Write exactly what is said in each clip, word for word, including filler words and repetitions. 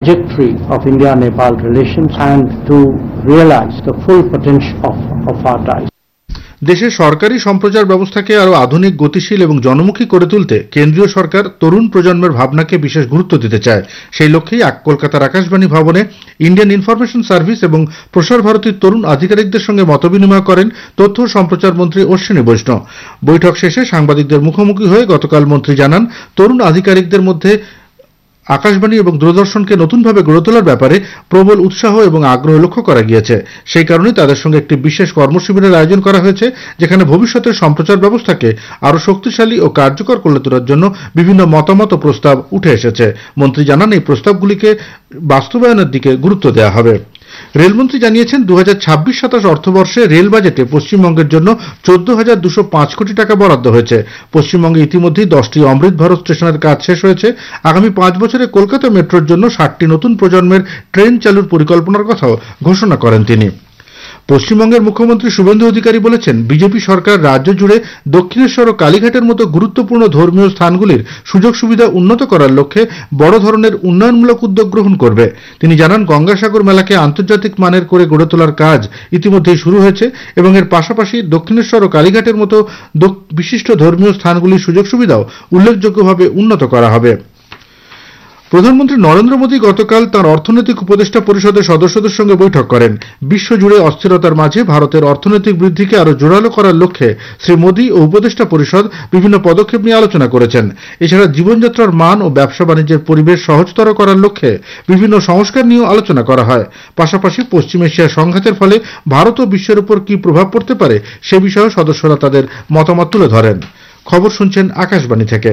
trajectory of India-Nepal relations and to realize the full potential of, of our ties. দেশের সরকারি সম্প্রচার ব্যবস্থাকে আরো আধুনিক, গতিশীল এবং জনমুখী করে তুলতে কেন্দ্রীয় সরকার তরুণ প্রজন্মের ভাবনাকে বিশেষ গুরুত্ব দিতে চায়। সেই লক্ষ্যেই কলকাতার আকাশবাণী ভবনে ইন্ডিয়ান ইনফরমেশন সার্ভিস এবং প্রসার ভারতীর তরুণ আধিকারিকদের সঙ্গে মতবিনিময় করেন তথ্য ও সম্প্রচার মন্ত্রী অশ্বিনী বৈষ্ণব। বৈঠক শেষে সাংবাদিকদের মুখোমুখি হয়ে গতকাল মন্ত্রী জানান, তরুণ আধিকারিকদের মধ্যে আকাশবাণী এবং দূরদর্শনকে নতুনভাবে গড়ে তোলার ব্যাপারে প্রবল উৎসাহ এবং আগ্রহ লক্ষ্য করা গিয়েছে। সেই কারণেই তাদের সঙ্গে একটি বিশেষ কর্মশিবিরের আয়োজন করা হয়েছে, যেখানে ভবিষ্যতের সম্প্রচার ব্যবস্থাকে আরো শক্তিশালী ও কার্যকর করে তোলার জন্য বিভিন্ন মতামত ও প্রস্তাব উঠে এসেছে। মন্ত্রী জানান, এই প্রস্তাবগুলিকে বাস্তবায়নের দিকে গুরুত্ব দেওয়া হবে। রেলমন্ত্রী জানিয়েছেন, দু হাজার ছাব্বিশ সাতাশ অর্থবর্ষে রেল বাজেটে পশ্চিমবঙ্গের জন্য চোদ্দ হাজার দুশো পাঁচ কোটি টাকা বরাদ্দ হয়েছে। পশ্চিমবঙ্গে ইতিমধ্যেই দশটি অমৃত ভারত স্টেশনের কাজ শেষ হয়েছে। আগামী পাঁচ বছরে কলকাতা মেট্রোর জন্য ষাটটি নতুন প্রজন্মের ট্রেন চালুর পরিকল্পনার কথাও ঘোষণা করেন তিনি। পশ্চিমবঙ্গের মুখ্যমন্ত্রী শুভেন্দু অধিকারী বলেছেন, বিজেপি সরকার রাজ্য জুড়ে দক্ষিণেশ্বর ও কালীঘাটের মতো গুরুত্বপূর্ণ ধর্মীয় স্থানগুলির সুযোগ সুবিধা উন্নত করার লক্ষ্যে বড় ধরনের উন্নয়নমূলক উদ্যোগ গ্রহণ করবে। তিনি জানান, গঙ্গাসাগর মেলাকে আন্তর্জাতিক মানের করে গড়ে তোলার কাজ ইতিমধ্যেই শুরু হয়েছে এবং এর পাশাপাশি দক্ষিণেশ্বর ও কালীঘাটের মতো বিশিষ্ট ধর্মীয় স্থানগুলির সুযোগ সুবিধাও উল্লেখযোগ্যভাবে উন্নত করা হবে। প্রধানমন্ত্রী নরেন্দ্র মোদী গতকাল তাঁর অর্থনৈতিক উপদেষ্টা পরিষদের সদস্যদের সঙ্গে বৈঠক করেন। বিশ্বজুড়ে অস্থিরতার মাঝে ভারতের অর্থনৈতিক বৃদ্ধিকে আরো জোরালো করার লক্ষ্যে শ্রী মোদী ও উপদেষ্টা পরিষদ বিভিন্ন পদক্ষেপ নিয়ে আলোচনা করেছেন। এছাড়া জীবনযাত্রার মান ও ব্যবসা বাণিজ্যের পরিবেশ সহজতর করার লক্ষ্যে বিভিন্ন সংস্কার নিয়েও আলোচনা করা হয়। পাশাপাশি পশ্চিম এশিয়ার সংঘাতের ফলে ভারত ও বিশ্বের উপর কি প্রভাব পড়তে পারে সে বিষয়েও সদস্যরা তাদের মতামত তুলে ধরেন। খবর শুনছেন আকাশবাণী থেকে।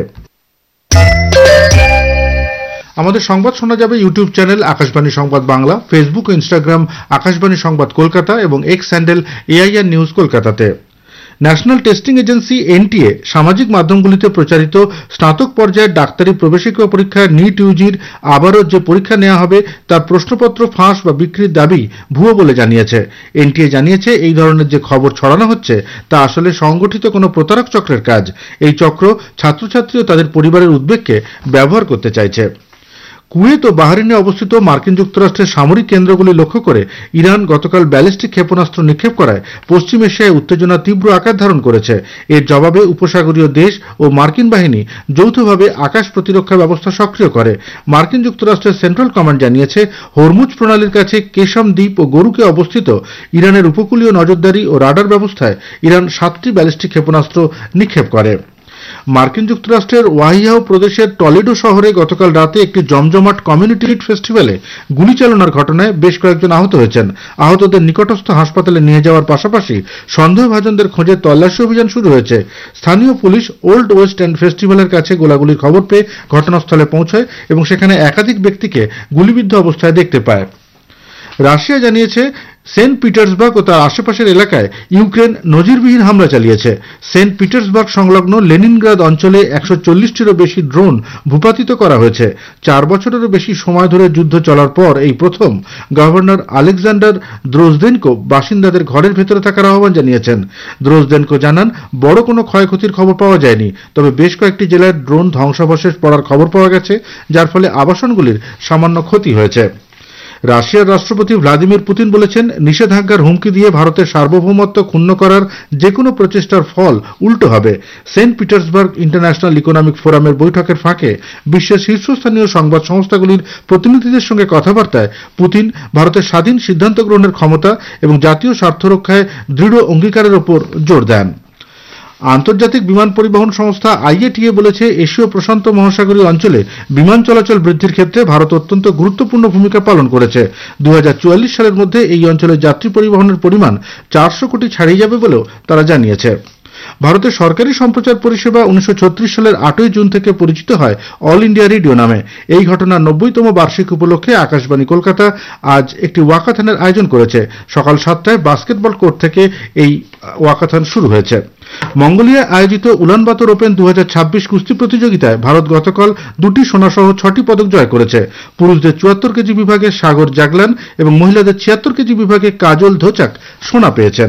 আমাদের সংবাদ শোনা যাবে ইউটিউব চ্যানেল আকাশবাণী সংবাদ বাংলা, ফেসবুক ও ইনস্টাগ্রাম আকাশবাণী সংবাদ কলকাতা এবং এক্স হ্যান্ডেল এআইআর নিউজ কলকাতাতে। ন্যাশনাল টেস্টিং এজেন্সি এনটিএ সামাজিক মাধ্যমগুলিতে প্রচারিত স্নাতক পর্যায়ের ডাক্তারি প্রবেশিকা পরীক্ষা নিট ইউজির আবারও যে পরীক্ষা নেওয়া হবে তার প্রশ্নপত্র ফাঁস বা বিক্রির দাবি ভুয়ো বলে জানিয়েছে। এনটিএ জানিয়েছে, এই ধরনের যে খবর ছড়ানো হচ্ছে তা আসলে সংগঠিত কোনো প্রতারক চক্রের কাজ। এই চক্র ছাত্রছাত্রী ও তাদের পরিবারের উদ্বেগকে ব্যবহার করতে চাইছে। কুয়েত ও বাহরিনে অবস্থিত মার্কিন যুক্তরাষ্ট্রের সামরিক কেন্দ্রগুলি লক্ষ্য করে ইরান গতকাল ব্যালিস্টিক ক্ষেপণাস্ত্র নিক্ষেপ করায় পশ্চিম এশিয়ায় উত্তেজনা তীব্র আকার ধারণ করেছে। এর জবাবে উপসাগরীয় দেশ ও মার্কিন বাহিনী যৌথভাবে আকাশ প্রতিরক্ষা ব্যবস্থা সক্রিয় করে। মার্কিন যুক্তরাষ্ট্রের সেন্ট্রাল কমান্ড জানিয়েছে, হরমুজ প্রণালীর কাছে কেশম দ্বীপ ও গরুকে অবস্থিত ইরানের উপকূলীয় নজরদারি ও রাডার ব্যবস্থায় ইরান সাতটি ব্যালিস্টিক ক্ষেপণাস্ত্র নিক্ষেপ করে। মার্কিন যুক্তরাষ্ট্রের ওয়াহিয়াহ প্রদেশের টলেডো শহরে গতকাল রাতে একটি জমজমাট কমিউনিটি ফেস্টিভ্যালে গুলি চালানোর ঘটনায় বেশ কয়েকজন আহত হয়েছেন। আহতদের নিকটস্থ হাসপাতালে নিয়ে যাওয়ার পাশাপাশি সন্দেহভাজনদের খোঁজে তল্লাশি অভিযান শুরু হয়েছে। স্থানীয় পুলিশ ওল্ড ওয়েস্ট এন্ড ফেস্টিভ্যালের কাছে গোলাগুলির খবর পেয়ে ঘটনাস্থলে পৌঁছায় এবং সেখানে একাধিক ব্যক্তিকে গুলিবিদ্ধ অবস্থায় দেখতে পায়। রাশিয়া জানিয়েছে, সেন্ট পিটার্সবার্গ ও তার আশেপাশের এলাকায় ইউক্রেন নজিরবিহীন হামলা চালিয়েছে। সেন্ট পিটার্সবার্গ সংলগ্ন লেনিনগ্রাদ অঞ্চলে একশো চল্লিশটিরও বেশি ড্রোন ভূপাতিত করা হয়েছে। চার বছরেরও বেশি সময় ধরে যুদ্ধ চলার পর এই প্রথম গভর্নর আলেকজান্ডার দ্রোজদেনকো বাসিন্দাদের ঘরের ভেতরে থাকার আহ্বান জানিয়েছেন। দ্রোজদেনকো জানান, বড় কোনো ক্ষয়ক্ষতির খবর পাওয়া যায়নি, তবে বেশ কয়েকটি জেলায় ড্রোন ধ্বংসাবশেষ পড়ার খবর পাওয়া গেছে, যার ফলে আবাসনগুলির সামান্য ক্ষতি হয়েছে। রাশিয়ার রাষ্ট্রপতি ভ্লাদিমির পুতিন বলেছেন, নিষেধাজ্ঞার হুমকি দিয়ে ভারতের সার্বভৌমত্ব ক্ষুণ্ণ করার যে কোনো প্রচেষ্টার ফল উল্টো হবে। সেন্ট পিটার্সবার্গ ইন্টারন্যাশনাল ইকোনমিক ফোরামের বৈঠকের ফাঁকে বিশ্বের শীর্ষস্থানীয় সংবাদ সংস্থাগুলির প্রতিনিধিদের সঙ্গে কথাবার্তায় পুতিন ভারতের স্বাধীন সিদ্ধান্ত গ্রহণের ক্ষমতা এবং জাতীয় স্বার্থ রক্ষায় দৃঢ় অঙ্গীকারের ওপর জোর দেন। আন্তর্জাতিক বিমান পরিবহন সংস্থা আইএটিএ বলেছে, এশীয় প্রশান্ত মহাসাগরীয় অঞ্চলে বিমান চলাচল বৃদ্ধির ক্ষেত্রে ভারত অত্যন্ত গুরুত্বপূর্ণ ভূমিকা পালন করেছে। দু হাজার চুয়াল্লিশ সালের মধ্যে এই অঞ্চলে যাত্রী পরিবহনের পরিমাণ চারশো কোটি ছাড়িয়ে যাবে বলেও তারা জানিয়েছে। ভারতের সরকারি সম্প্রচার পরিষেবা উনিশশো ছত্রিশ সালের আটই জুন থেকে পরিচিত হয় অল ইন্ডিয়া রেডিও নামে। এই ঘটনার নব্বইতম বার্ষিক উপলক্ষে আকাশবাণী কলকাতা আজ একটি ওয়াকাথনের আয়োজন করেছে। সকাল সাতটায় বাস্কেটবল কোর্ট থেকে এই ওয়াকাথন শুরু হয়েছে। মঙ্গোলিয়ায় আয়োজিত উলানবাতর ওপেন দু হাজার ছাব্বিশ কুস্তি প্রতিযোগিতায় ভারত গতকাল দুটি সোনাসহ ছটি পদক জয় করেছে। পুরুষদের চুয়াত্তর কেজি বিভাগে সাগর জাগলান এবং মহিলাদের ছিয়াত্তর কেজি বিভাগে কাজল ধোচাক সোনা পেয়েছেন।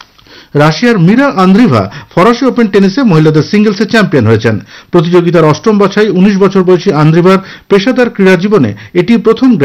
রাশিয়ার মিরা আন্দ্রিভা ফরাসি ওপেন টেনিসে মহিলাদের সিঙ্গলসে চ্যাম্পিয়ন হয়েছেন। প্রতিযোগিতার অষ্টম বাছাই উনিশ বছর বয়সী আন্দ্রিভার পেশাদার ক্রীড়া জীবনে এটি প্রথম